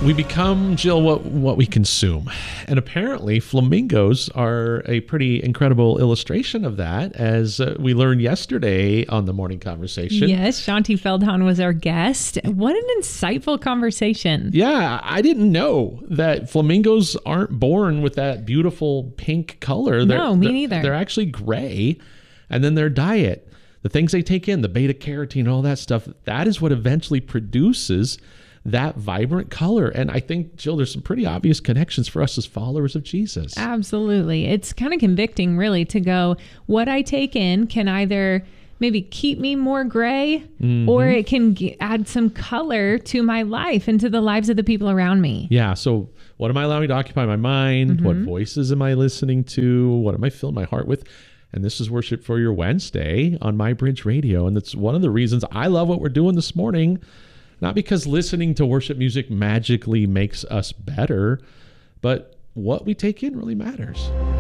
We become, Jill, what we consume. And apparently flamingos are a pretty incredible illustration of that, as we learned yesterday on the morning conversation. Yes, Shanti Feldhahn was our guest. What an insightful conversation. Yeah, I didn't know that flamingos aren't born with that beautiful pink color. No, me neither. They're actually gray. And then their diet, the things they take in, the beta carotene, all that stuff, that is what eventually produces that vibrant color. And I think, Jill, there's some pretty obvious connections for us as followers of Jesus. Absolutely. It's kind of convicting, really, to go, what I take in can either maybe keep me more gray, or it can add some color to my life and to the lives of the people around me. Yeah. So what am I allowing to occupy my mind? What voices am I listening to? What am I filling my heart with? And this is Worship for Your Wednesday on My Bridge Radio. And that's one of the reasons I love what we're doing this morning. Not because listening to worship music magically makes us better, but what we take in really matters.